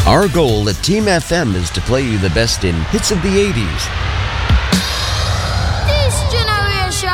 Our goal at Team FM is to play you the best in hits of the 80s, This generation